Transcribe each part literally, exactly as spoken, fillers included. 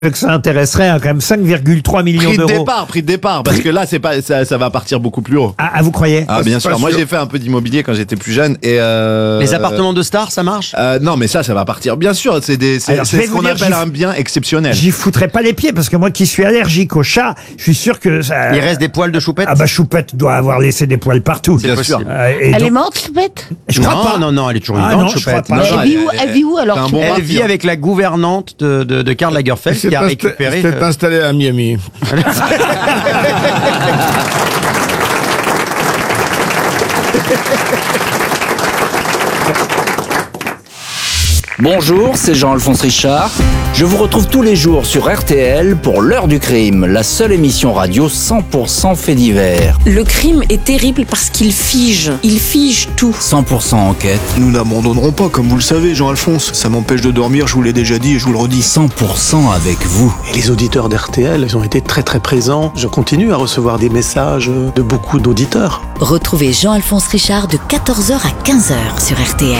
que ça intéresserait hein, quand même cinq virgule trois millions Prix de d'euros. départ, prix de départ, parce que là, c'est pas, ça, ça va partir beaucoup plus haut. Ah, ah, vous croyez? Ah, bien sûr. pas Moi, sûr. j'ai fait un peu d'immobilier quand j'étais plus jeune et euh, Les appartements de stars, ça marche? euh, non, mais ça, ça va partir. Bien sûr, c'est des, c'est, Alors, je c'est vais ce vous qu'on dire, appelle j'y- un bien exceptionnel. J'y foutrais pas les pieds parce que moi qui suis allergique aux chats, je suis sûr que ça. Il reste des poils de choupette? Ah bah Choupette doit avoir laissé des poils partout. C'est possible. Euh, et Elle donc- est morte, Choupette? Je crois non, pas. non, non, elle est toujours Ah vivante, non, je Choupette. crois pas. Non, Elle vit où, elle- elle vit où alors, c'est un bon Choupette? Elle vit avec la gouvernante de, de, de Karl Lagerfeld C'est qui a insta- récupéré. c'est euh, installé à Miami. Bonjour, c'est Jean-Alphonse Richard. Je vous retrouve tous les jours sur R T L pour l'heure du crime, la seule émission radio cent pour cent fait divers. Le crime est terrible parce qu'il fige. Il fige tout. cent pour cent enquête, Nous n'abandonnerons pas, comme vous le savez, Jean-Alphonse. Ça m'empêche de dormir, je vous l'ai déjà dit et je vous le redis. cent pour cent avec vous. Et les auditeurs d'R T L, ils ont été très très présents. Je continue à recevoir des messages de beaucoup d'auditeurs. Retrouvez Jean-Alphonse Richard de quatorze heures à quinze heures sur R T L.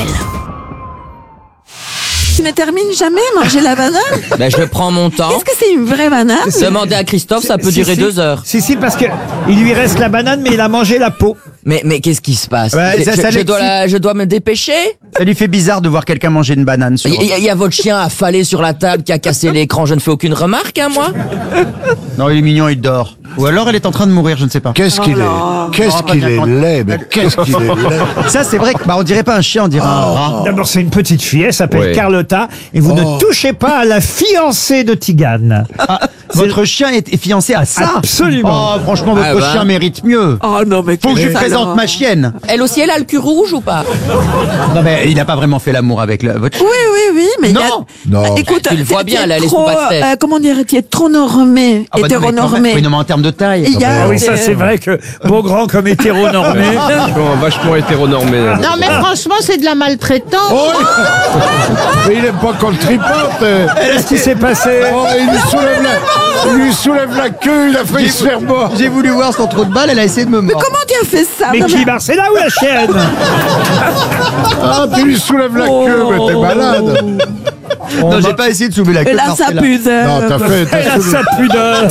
Tu ne termines jamais manger la banane? Ben, je prends mon temps. Est-ce que c'est une vraie banane? Demandez à Christophe, ça peut Si, durer si. deux heures. Si, si, parce que il lui reste la banane, mais il a mangé la peau. Mais, mais qu'est-ce qui se passe? Ouais, je, ça- je- ça je dois l'excite. la- je dois me dépêcher? Ça lui fait bizarre de voir quelqu'un manger une banane sur. Il y, a- il y a votre chien affalé sur la table qui a cassé l'écran, je ne fais aucune remarque, hein, moi? Non, il est mignon, il dort. Ou alors elle est en train de mourir, je ne sais pas. Qu'est-ce qu'il est Qu'est-ce Oh, qu'il pas est bien laid, mais qu'est-ce qu'il est laid. Ça, c'est vrai que bah, on dirait pas un chien, on dirait un rat. D'abord, c'est une petite fille, elle s'appelle Ouais. Carlotta, et vous ne touchez pas à la fiancée de Tigane. Ah, votre chien est, est fiancé à ça? Absolument. Oh, franchement, votre Ah bah. chien mérite mieux. Oh non, mais Faut que je quel lui présente talent. ma chienne. Elle aussi, elle a le cul rouge ou pas? Non, mais il n'a pas vraiment fait l'amour avec le, votre chien. Oui, oui, oui, mais il y a- Non. Non. Ah, écoute, Tu le vois t'es- bien, t'es elle a les trop, sous pastèques. euh, comment dire, tu es trop normé, Ah bah non, mais quand même- hétéronormé. Oui, non, mais en termes de taille. Il y a- Ah oui, ça c'est vrai que Beaugrand comme hétéronormé. Vachement hétéronormé. Non, mais franchement, c'est de la maltraitance. Mais il aime pas qu'on le tripote. Qu'est-ce qui s'est passé? Oh, il lui soulève la, il lui soulève la queue, il a failli se faire mort. J'ai voulu voir son trou de balle, elle a essayé de me mordre. Comment tu as fait ça? Mais Non, qui, Marcella ou la chienne? Ah, tu lui soulèves la queue, mais t'es malade. Non, j'ai pas essayé de soulever la queue. Elle de a sa Marcella. pudeur. Non, t'as fait. Elle T'as a soulevé... sa pudeur.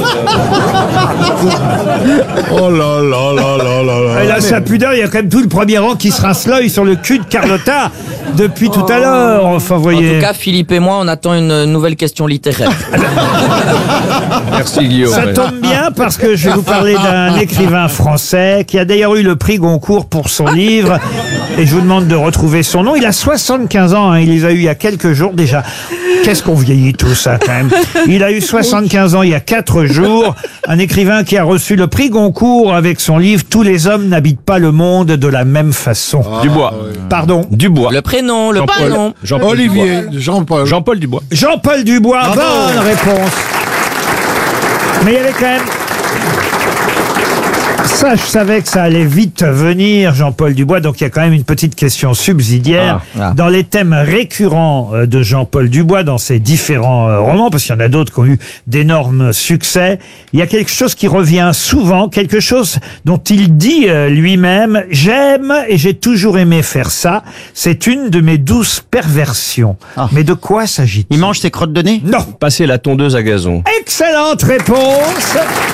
Oh là là là là là là. Elle a sa pudeur, il y a quand même tout le premier rang qui se rince l'œil sur le cul de Carlotta depuis tout à l'heure. Enfin, vous En voyez. tout cas, Philippe et moi, on attend une nouvelle question littéraire. Merci Guillaume. Ça tombe bien parce que je vais vous parler d'un écrivain français qui a d'ailleurs eu le prix Goncourt pour son livre et je vous demande de retrouver son nom. Il a soixante-quinze ans, hein, il les a eu il y a quelques jours déjà. Qu'est-ce qu'on vieillit tout ça quand même. Il a eu soixante-quinze ans il y a quatre jours. Un écrivain qui a reçu le prix Goncourt avec son livre « Tous les hommes n'habitent pas le monde de la même façon ». Dubois. Pardon. Dubois. Le prénom, le Jean-Paul. prénom. Jean-Paul Olivier, Dubois. Jean-Paul. Jean-Paul Dubois. Jean-Paul Dubois, bonne réponse. Mais il y avait quand même... Ça, je savais que ça allait vite venir, Jean-Paul Dubois, donc il y a quand même une petite question subsidiaire. Ah, ah. Dans les thèmes récurrents euh, de Jean-Paul Dubois, dans ses différents euh, romans, parce qu'il y en a d'autres qui ont eu d'énormes succès, il y a quelque chose qui revient souvent, quelque chose dont il dit euh, lui-même « J'aime et j'ai toujours aimé faire ça, c'est une de mes douces perversions Ah. ». Mais de quoi s'agit-il? Il mange ses crottes de nez? Non. Passer la tondeuse à gazon. Excellente réponse.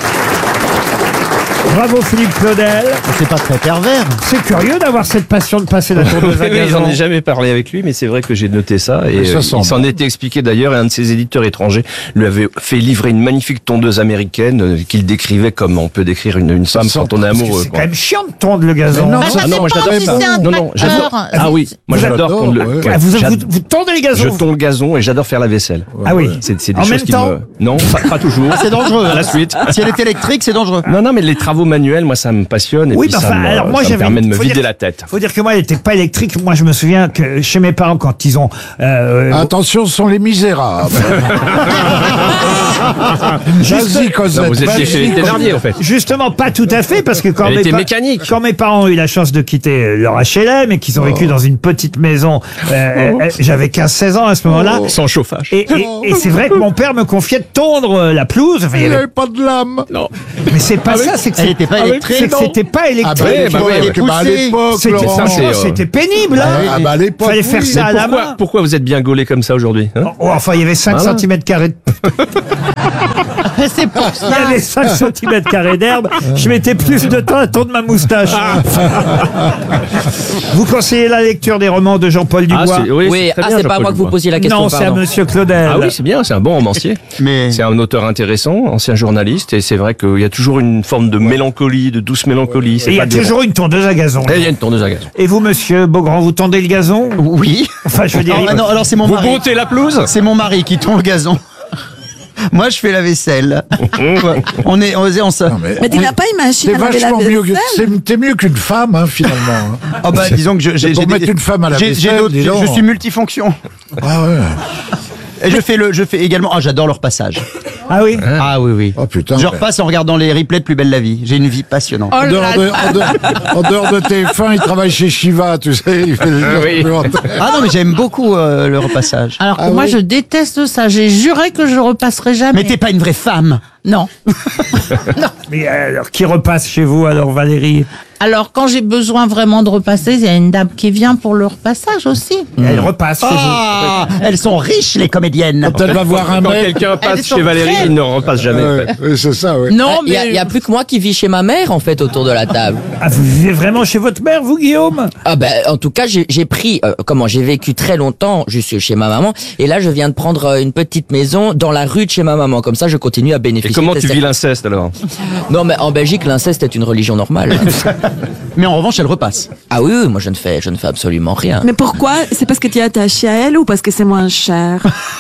Bravo Philippe Claudel. C'est pas très pervers. C'est curieux d'avoir cette passion de passer la tondeuse à Oui, gazon. j'en ai jamais parlé avec lui, mais c'est vrai que j'ai noté ça. Et Ça euh, sent il s'en était expliqué d'ailleurs, et un de ses éditeurs étrangers lui avait fait livrer une magnifique tondeuse américaine euh, qu'il décrivait comme on peut décrire une, une femme sent- quand on est Parce que amoureux. c'est quoi. quand même chiant de tondre le gazon. Mais non, Bah, ça Ah non, moi dépend j'adore si pas. c'est un Non, non, j'adore. tracteur. Ah oui, moi Vous j'adore adorez, tondre le. ouais. Ah, vous, vous, J'ad- vous tondez les gazons. Je tonds le gazon et j'adore faire la vaisselle. Ah oui. C'est c'est des En choses même qui temps me. Non, pas, pas toujours. C'est dangereux. À la suite. Si elle est électrique, c'est dangereux. Non, non, mais les travaux manuels, moi, ça me passionne et Oui, puis mais ça, enfin, me, alors moi ça me j'avais. permet de me faut vider dire- la tête. Faut dire que moi, elle n'était pas électrique. Moi, je me souviens que chez mes parents, quand ils ont. euh, Attention, ce sont les misérables. Juste- Vas-y, Cosette. Non, vous étiez vas-y, chez les Cosette. Thénardier, en fait. Justement, pas tout à fait, parce que quand, Elle mes, était pa- mécanique. quand mes parents ont eu la chance de quitter leur H L M et qu'ils ont vécu dans une petite maison, euh, euh, j'avais quinze seize ans à ce moment-là. Sans chauffage. Et, et- et c'est vrai que mon père me confiait de tondre euh, la pelouse. Enfin, il y Il avait- n'avait pas de lame. Non. Mais c'est pas ça, c'est que Elle c'est- était pas Ah, électrique, c'est que non c'était pas Ah électrique. bah, Ouais, bah l'époque, ouais, bah, à poussé. l'époque, C'était Laurent. franchement, c'est, euh, c'était pénible, hein. Ah bah, à l'époque, Fallait faire oui. ça à la Pourquoi, main. pourquoi vous êtes bien gaulé comme ça aujourd'hui hein? Oh, enfin, il y avait cinq Voilà. centimètres carrés. C'est pour Il y ça. avait cinq centimètres carrés d'herbe. Je mettais plus de temps à tondre ma moustache. Vous conseillez la lecture des romans de Jean-Paul Ah, Dubois? c'est, oui, Oui, très ah, bien, c'est pas à Jean-Paul moi que vous Dubois. posiez la question, Non, c'est à pardon. Monsieur Claudel. Ah oui, c'est bien, c'est un bon romancier. Mais C'est un auteur intéressant, ancien journaliste, et c'est vrai qu'il y a toujours une forme de mélancolie, de douce mélancolie. C'est Et il y pas a des- toujours une tondeuse à gazon. Et il y a une tourneuse à gazon. Et vous, monsieur Beaugrand, vous tendez le gazon? oui. Enfin, je veux dire. Ah non, alors c'est mon Vous mari. montez la pelouse C'est mon mari qui tond le gazon. Moi, je fais la vaisselle. on est, on est, on se. mais- Mais tu n'as pas une machine T'es à laver la vachement mieux que, vaisselle? c'est- t'es mieux qu'une femme, hein, finalement. hein. Ah bah, disons que je- j'ai, Pour j'ai mettre une femme à la j'ai- j'ai vaisselle, d'autres- dis je, donc. je suis multifonction. Ah ouais. Et je fais le, je fais également. Ah, j'adore le repassage. Ah oui? Ah oui, oui. Oh putain. Je mais- repasse en regardant les replays de Plus belle la vie. J'ai une vie passionnante. En dehors, de, en, dehors, en dehors de T F un, il travaille chez Shiva, tu sais. Il fait le oui. Ah non, mais j'aime beaucoup euh, le repassage. Alors que Ah moi, oui. je déteste ça. J'ai juré que je repasserai jamais. Mais t'es pas une vraie femme. Non. Mais euh, alors, qui repasse chez vous, alors, Valérie? Alors, quand j'ai besoin vraiment de repasser, il y a une dame qui vient pour le repassage aussi. Elle repasse chez vous. Ah, elles sont riches les comédiennes. Quand elle va voir un Quand mec. quelqu'un Elles passe sont chez Valérie, très- il ne repasse jamais. en fait. Ouais, c'est ça, ouais. Non, Il y, a- mais il y a plus que moi qui vis chez ma mère, en fait, autour de la table. Ah, vous vivez vraiment chez votre mère, vous, Guillaume? Ah ben, en tout cas, j'ai j'ai pris, euh, comment, j'ai vécu très longtemps juste chez ma maman, et là, je viens de prendre euh, une petite maison dans la rue de chez ma maman. Comme ça, je continue à Et bénéficier. comment de tu ces- vis l'inceste alors? Non, mais en Belgique, l'inceste est une religion normale. Mais en revanche, elle repasse. Ah oui, oui, moi, je ne fais, je ne fais absolument rien. Mais pourquoi? C'est parce que tu es attaché à elle ou parce que c'est moins cher?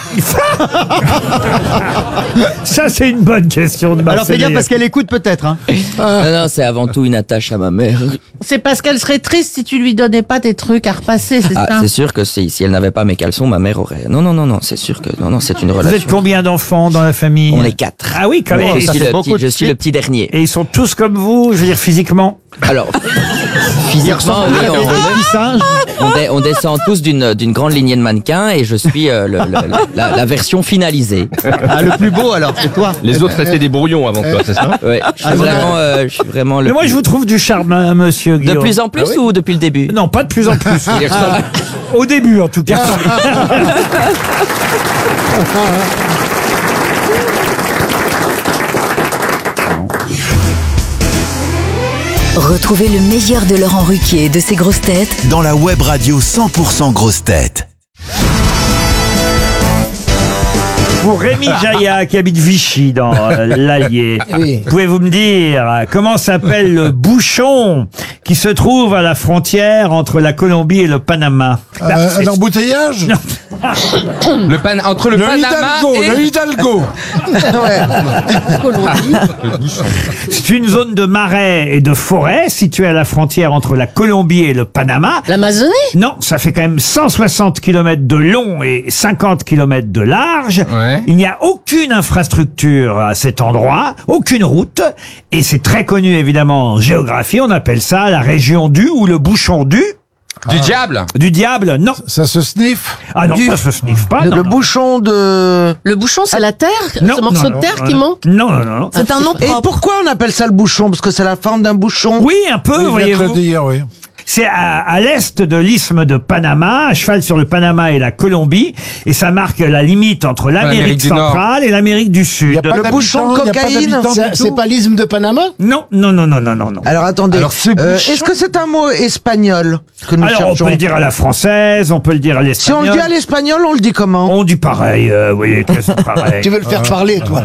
Ça, c'est une bonne question de Alors fais Marseille. gaffe parce qu'elle écoute peut-être. Hein. Non, non, c'est avant tout une attache à ma mère. c'est parce qu'elle serait triste si tu lui donnais pas tes trucs à repasser, c'est Ah, ça? c'est sûr que si, si elle n'avait pas mes caleçons, ma mère aurait. Non, non, non, non, c'est sûr que non, non, c'est une Vous relation. êtes combien d'enfants dans la famille? On est quatre. Ah oui, quand même. je Et, suis, fait le beaucoup petit, de je suis le petit dernier. et ils sont tous comme vous, je veux dire, physiquement? Alors, physiquement, oui, on, on, dé- on descend tous d'une d'une grande lignée de mannequins et je suis euh, le- le- la, la version finalisée. Ah, le plus beau alors, c'est toi. Les autres étaient des brouillons avant toi, c'est ça? Ouais, je suis vraiment, euh, je suis vraiment le. Mais moi, plus- je vous trouve du charme, hein, monsieur De Guillaume. plus en plus ou depuis le début? Non, pas de plus en plus. Il ressemble- Au début, en tout cas. Retrouvez le meilleur de Laurent Ruquier et de ses grosses têtes dans la web radio cent pour cent grosses têtes. Pour Rémi Jaillat, qui habite Vichy, dans euh, l'Allier, pouvez-vous me dire euh, comment s'appelle le bouchon qui se trouve à la frontière entre la Colombie et le Panama? Euh, un embouteillage? Le pan, entre le, Le Panama Hidalgo, et... le Hidalgo. C'est une zone de marais et de forêt située à la frontière entre la Colombie et le Panama. L'Amazonie? Non, ça fait quand même cent soixante kilomètres de long et cinquante kilomètres de large. Ouais. Il n'y a aucune infrastructure à cet endroit, aucune route, et c'est très connu évidemment en géographie. On appelle ça la région du ou le bouchon du. Du diable. Du diable, non. Ça se sniffe? Ah non, ça se sniffe pas. non, non. bouchon de... Le bouchon, c'est la terre? Non, Ce morceau non, de non, terre non, qui non. manque? Non, non, non. C'est un nom Et propre. pourquoi on appelle ça le bouchon? Parce que c'est la forme d'un bouchon? Oui, un peu, Oui, je viens de voyez-vous. le dire, oui. C'est à, à l'est de l'isthme de Panama, à cheval sur le Panama et la Colombie, et ça marque la limite entre l'Amérique L'Amérique du Nord. centrale et l'Amérique du Sud. Y a pas Le bouchon de d'habitants, y a pas cocaïne? d'habitants du C'est- tout? c'est pas l'isthme de Panama? Non, non, non, non, non, non, non. Alors attendez, Alors, ce Euh, bouchon- est-ce que c'est un mot espagnol que nous Alors, on cherchons? peut le dire à la française, on peut le dire à Si on l'espagnol. le dit à l'espagnol, on le dit comment? On dit pareil, euh, oui, très pareil. Tu veux le faire parler, toi?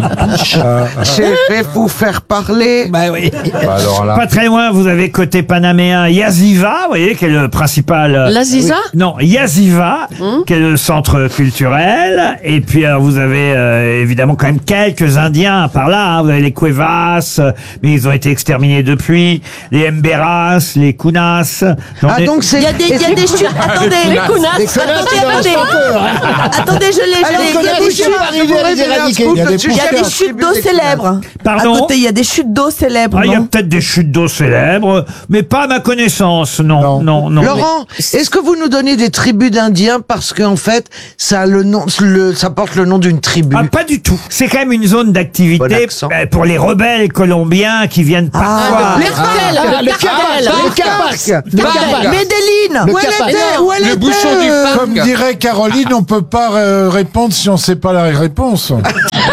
Je vais vous faire parler. Bah oui. Bah alors là. Pas très loin, vous avez côté Panama panaméen Yaziva, vous voyez, qui est le principal... euh, L'Aziza oui. Non, Yaziva, qui est le centre culturel. Et puis, alors, vous avez euh, évidemment quand même quelques Indiens par là. Hein. Vous avez les Cuevas, euh, mais ils ont été exterminés depuis. Les Emberas, les Kunas. Ah, donc c'est... Il y a des, il y a des chutes. Attendez, Les Kunas. Les Kunas, Attendez, c'est attendez. Attendez, je l'ai, je l'ai. Il y a des chutes. Il y a des Il y a des chutes d'eau célèbres. Pardon À côté, il y a des chutes d'eau célèbres. Ah, il y a non peut-être des chutes d'eau célèbres, mais pas à ma connaissance, non, non, non. Laurent, est-ce que vous nous donnez des tribus d'Indiens parce qu'en fait, ça a le nom, le, ça porte le nom d'une tribu? Ah, pas du tout. C'est quand même une zone d'activité euh, pour les rebelles colombiens qui viennent parfois. Le cartel, le cartel, Le Capac. le cartel. Medellin. Où elle était? Où elle Le était bouchon du euh, parc. Comme dirait Caroline, on peut pas euh, répondre si on sait pas la réponse. On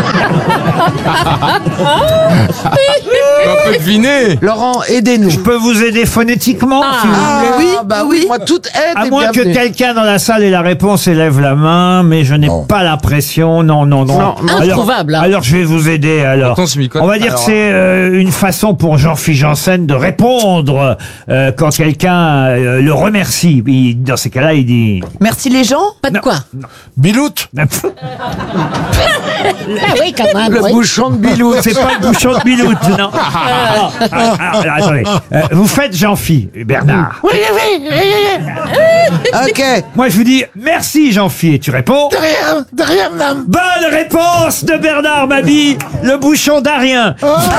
peut deviner. Laurent, aidez-nous. Je peux vous aider phonétiquement si vous Ah, voulez. oui, bah oui, moi toute aide À est moins que bienvenue. quelqu'un dans la salle ait la réponse et lève la main, mais je n'ai pas la pression. Non, non, non. Non, non. Alors, Introuvable, hein. alors je vais vous aider. Alors, Pourtant, je m'y connais. on va dire Alors, que c'est euh, une façon pour Jean-Philippe Janssen de répondre euh, quand quelqu'un euh, le remercie. Il- dans ces cas-là, il dit. Merci les gens. Pas de quoi. Biloute. Oui, quand même. Le bouchon de Bilou. C'est pas le bouchon de Biloute, non. Ah, ah, ah, ah, attendez. Euh, vous faites Jean-Philippe, Bernard. Oui, oui, oui. Ok. Moi, je vous dis merci, Jean-Philippe. Et tu réponds. De rien, de rien, madame. Bonne réponse de Bernard Mabie, le bouchon d'Arien.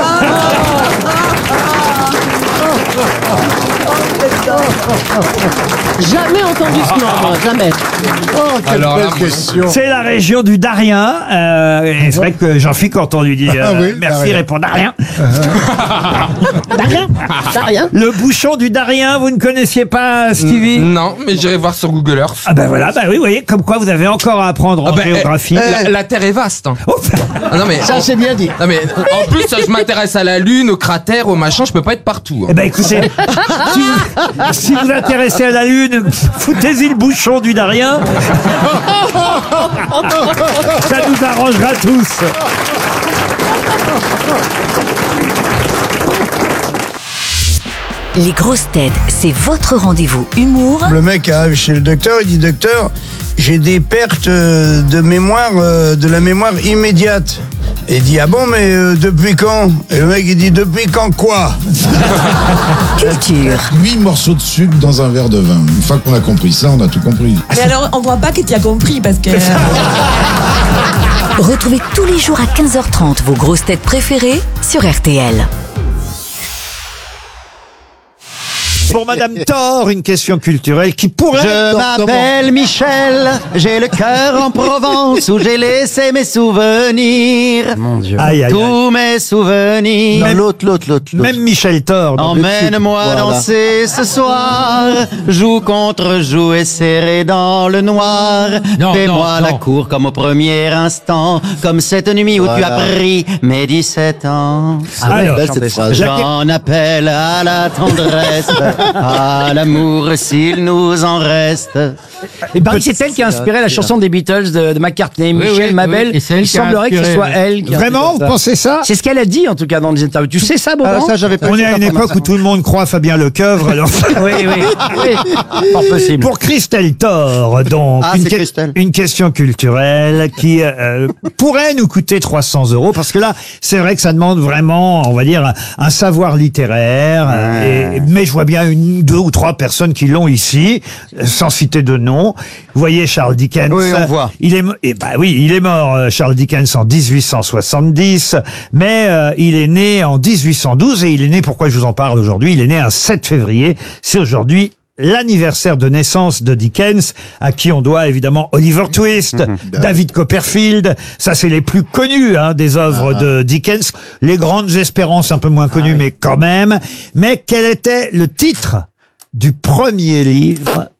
Jamais entendu ce nom, moi, jamais. Oh, quelle Alors belle là, moi- question. C'est la région du Darien. Euh, et c'est vrai que Jean-Philippe, quand on lui dit euh, Ah oui, merci, Darien. répond Darien. Rien. T'as rien. Le bouchon du Darien, vous ne connaissiez pas, Stevie? Non, mais j'irai voir sur Google Earth. Ah ben voilà, bah oui, vous voyez, comme quoi vous avez encore à apprendre en Ah ben, géographie. eh, la, la Terre est vaste. hein. Oh, Ah non mais Ça, c'est bien dit. non mais en plus je m'intéresse à la Lune, aux cratères, aux machins, je peux pas être partout. hein. eh ben écoutez, si vous, si vous intéressez à la Lune, foutez-y le bouchon du Darien. Ça nous arrangera tous. Les grosses têtes, c'est votre rendez-vous humour Le mec arrive chez le docteur, il dit docteur, j'ai des pertes euh, de mémoire, euh, de la mémoire immédiate. Et il dit ah bon mais euh, depuis quand? Et le mec il dit depuis quand quoi? culture. huit morceaux de sucre dans un verre de vin. Une fois qu'on a compris ça, on a tout compris. Mais alors, on voit pas que tu as compris parce que. Retrouvez tous les jours à quinze heures trente vos grosses têtes préférées sur R T L. Pour Madame Thor, une question culturelle qui pourrait... Je m'appelle Michel, j'ai le cœur en Provence où j'ai laissé mes souvenirs. Mon Dieu. Aïe, aïe, aïe. Tous mes souvenirs. Même- L'autre, l'autre, l'autre. l'autre. Même Michel Thor. dans le Emmène-moi film. Voilà. danser ce soir, joue contre joue et serré dans le noir. Non, Fais-moi non, la non. cour comme au premier instant, comme cette nuit où tu as pris mes dix-sept ans. Alors, J'en appelle à la tendresse, à l'amour s'il nous en reste. Et Barry, c'est elle qui a inspiré la chanson des Beatles de, de McCartney, Oui, Michel oui, Mabel. oui, et c'est elle Il qui a semblerait que ce inspiré, soit oui. elle. Qui a Vraiment, inspiré vous pensez ça? C'est ce qu'elle a dit en tout cas dans des interviews. Tu sais ça, Beaugrand? Ah, ça, j'avais pas On cette est à une époque information. où tout le monde croit Fabien Lecoeuvre. Alors... Oui, oui, oui. Pas possible. Pour Christelle Thor, donc, Ah, une, c'est Christelle. une question culturelle qui euh, pourrait nous coûter trois cents euros, parce que là, c'est vrai que ça demande vraiment, on va dire, un, un savoir littéraire. euh, et- mais je vois bien une, deux ou trois personnes qui l'ont ici, euh, sans citer de nom. Vous voyez Charles Dickens. Oui, on voit. Il est, mo- eh ben oui, il est mort, euh, Charles Dickens, en dix-huit cent soixante-dix, mais euh, il est né en dix-huit cent douze, et il est né, pourquoi je vous en parle aujourd'hui, il est né un sept février. C'est aujourd'hui l'anniversaire de naissance de Dickens, à qui on doit évidemment Oliver Twist, David Copperfield. Ça, c'est les plus connus hein, des œuvres de Dickens. Les Grandes Espérances, un peu moins connues, mais quand même. Mais quel était le titre du premier livre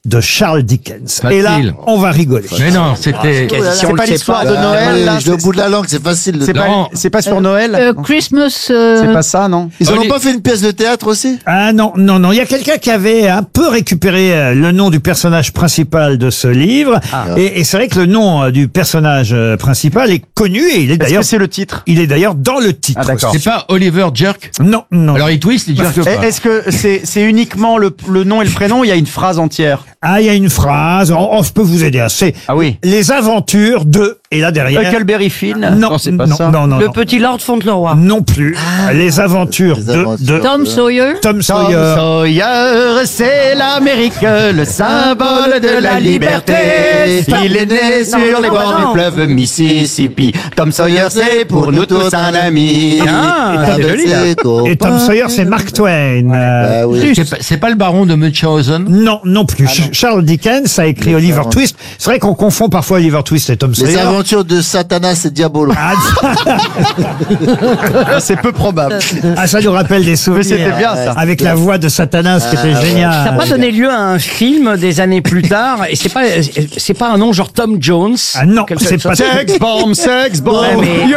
de Charles Dickens. Facile. Et là, on va rigoler. Mais non, c'était. C'est pas l'histoire de Noël, là. J'ai au bout de la langue, c'est facile. de- C'est pas, Non. c'est pas sur Noël. Euh, Christmas. euh, C'est pas ça, non? Ils en ont Oli- pas fait une pièce de théâtre aussi? Ah non, non, non. Il y a quelqu'un qui avait un peu récupéré euh, le nom du personnage principal de ce livre. Et, et c'est vrai que le nom euh, du personnage euh, principal est connu et il est Est-ce d'ailleurs, que c'est le titre? il est d'ailleurs dans le titre. Ah, d'accord. C'est pas Oliver Jerk. Non, non. Alors il twist, il jerk Eh, pas. Est-ce que c'est c'est uniquement le, le nom et le prénom ou il y a une phrase entière? Ah, il y a une phrase. Oh, oh, je peux vous aider. hein, C'est Ah oui. les aventures de. Et là derrière. Huckleberry Finn? Non, c'est pas non, ça. non, non, Le non. petit Lord Fauntleroy. Non plus. Les aventures Les de, aventures. de Tom Sawyer. Tom Tom Sawyer. Sawyer, c'est l'Amérique, le symbole de la liberté. Il est né sur les bords du fleuve Mississippi. Tom Sawyer, c'est pour nous tous un ami. Ah, c'est joli, là. Et Tom Sawyer, c'est Mark Twain. Euh, Ah oui. C'est pas, c'est pas le baron de Munchausen. Non, non plus. Ch- Charles Dickens a écrit Oliver Twist. C'est vrai qu'on confond parfois Oliver Twist et Tom Les Sawyer. aventures de Satanas et Diabolo. Ah, C'est peu probable. ah, ça nous rappelle des souvenirs. Mais c'était bien, ça. Avec la voix de Satanas qui était Ça n'a géniale. pas donné lieu à un film des années plus tard. Et c'est pas, c'est pas un nom genre Tom Jones. Ah non, Quelque c'est chose. pas Sex bomb, sex bomb. Ouais, mais-